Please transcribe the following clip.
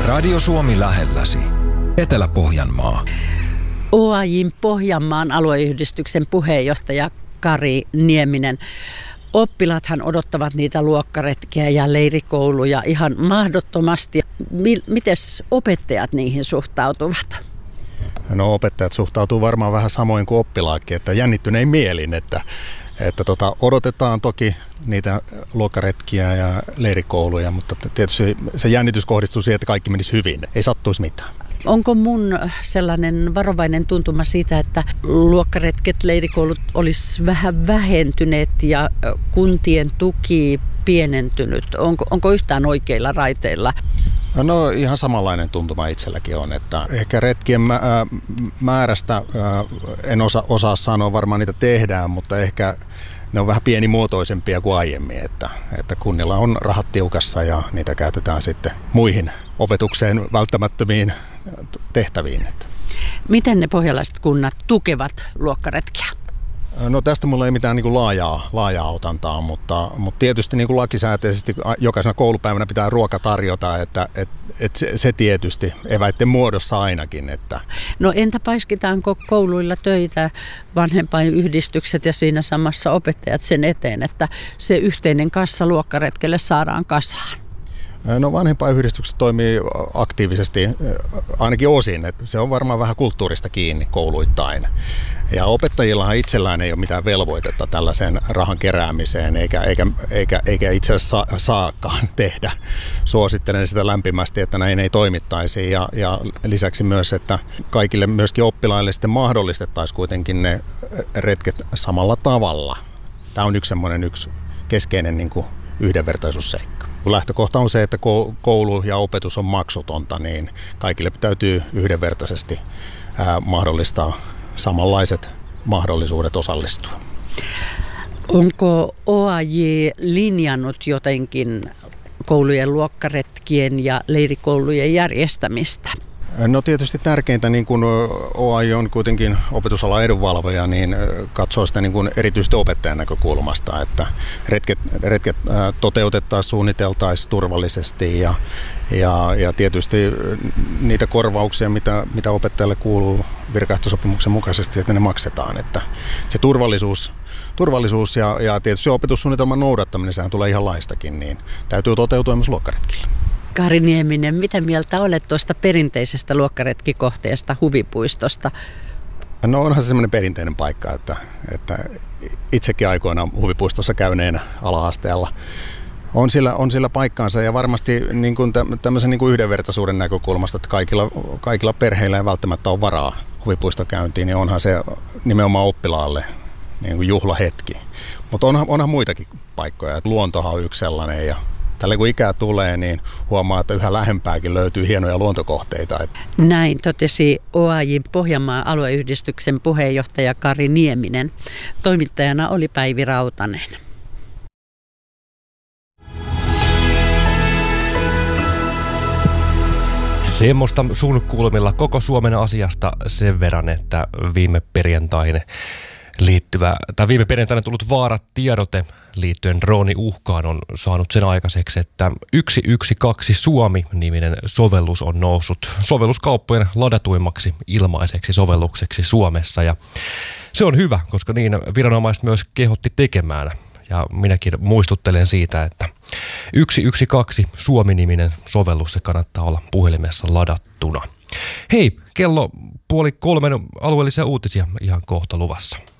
Radio Suomi lähelläsi. Etelä-Pohjanmaa. OAJ:n Pohjanmaan alueyhdistyksen puheenjohtaja Kari Nieminen. Oppilaathan odottavat niitä luokkaretkiä ja leirikouluja ihan mahdottomasti. Mites opettajat niihin suhtautuvat? No opettajat suhtautuu varmaan vähän samoin kuin oppilaatkin, että jännittynein mielin, että odotetaan toki niitä luokkaretkiä ja leirikouluja, mutta tietysti se jännitys kohdistuu siihen, että kaikki menisi hyvin, ei sattuisi mitään. Onko mun sellainen varovainen tuntuma siitä, että luokkaretket, leirikoulut olisi vähän vähentyneet ja kuntien tuki pienentynyt? Onko yhtään oikeilla raiteilla? No ihan samanlainen tuntuma itselläkin on, että ehkä retkien määrästä en osaa sanoa, varmaan niitä tehdään, mutta ehkä ne on vähän pienimuotoisempia kuin aiemmin, että kunnilla on rahat tiukassa ja niitä käytetään sitten muihin opetukseen välttämättömiin tehtäviin. Miten ne pohjalaiset kunnat tukevat luokkaretkiä? No tästä mulla ei mitään niin kuin laajaa otantaa, mutta tietysti niin kuin lakisääteisesti jokaisena koulupäivänä pitää ruoka tarjota, että se tietysti eväitten muodossa ainakin. Että. No entä paiskitaanko kouluilla töitä, vanhempainyhdistykset ja siinä samassa opettajat sen eteen, että se yhteinen kassa luokkaretkelle saadaan kasaan? No vanhempainyhdistykset toimii aktiivisesti ainakin osin, että se on varmaan vähän kulttuurista kiinni kouluittain. Ja opettajillahan itsellään ei ole mitään velvoitetta tällaiseen rahan keräämiseen, eikä itse asiassa saakaan tehdä. Suosittelen sitä lämpimästi, että näin ei toimittaisi. Ja lisäksi myös, että kaikille myöskin oppilaille sitten mahdollistettaisiin kuitenkin ne retket samalla tavalla. Tämä on yksi keskeinen niin kuin yhdenvertaisuusseikka. Kun lähtökohta on se, että koulu ja opetus on maksutonta, niin kaikille täytyy yhdenvertaisesti mahdollistaa samanlaiset mahdollisuudet osallistua. Onko OAJ linjannut jotenkin koulujen luokkaretkien ja leirikoulujen järjestämistä? No tietysti tärkeintä, niin kuin OAJ on kuitenkin opetusalan edunvalvoja, niin katsoo sitä niin kuin erityisesti opettajan näkökulmasta, että retket toteutettaisiin, suunniteltaisiin turvallisesti ja tietysti niitä korvauksia, mitä opettajalle kuuluu virkaehtosopimuksen mukaisesti, että ne maksetaan. Että se turvallisuus ja tietysti opetussuunnitelman noudattaminen, sehän tulee ihan laistakin, niin täytyy toteutua myös luokkaretkillä. Kari Nieminen, mitä mieltä olet tuosta perinteisestä luokkaretkikohteesta Huvipuistosta? No onhan se semmoinen perinteinen paikka, että itsekin aikoinaan Huvipuistossa käyneenä ala-asteella on sillä paikkaansa ja varmasti niin kuin tämmöisen niin kuin yhdenvertaisuuden näkökulmasta, että kaikilla perheillä ei välttämättä ole varaa huvipuistokäyntiin, niin onhan se nimenomaan oppilaalle niin kuin juhlahetki. Mutta onhan muitakin paikkoja, että luontohan on yksi sellainen ja tällä kun ikää tulee, niin huomaa, että yhä lähempääkin löytyy hienoja luontokohteita. Näin totesi OAJ:n Pohjanmaan alueyhdistyksen puheenjohtaja Kari Nieminen. Toimittajana oli Päivi Rautanen. Semmoista sun kulmilla koko Suomen asiasta sen verran, että viime perjantaina tullut vaaratiedote liittyen drooniuhkaan on saanut sen aikaiseksi, että 112 Suomi-niminen sovellus on noussut sovelluskauppojen ladatuimmaksi ilmaiseksi sovellukseksi Suomessa. Ja se on hyvä, koska niin viranomaiset myös kehotti tekemään. Ja minäkin muistuttelen siitä, että 112 Suomi-niminen sovellus, se kannattaa olla puhelimessa ladattuna. Hei, kello 2:30 alueellisia uutisia ihan kohta luvassa.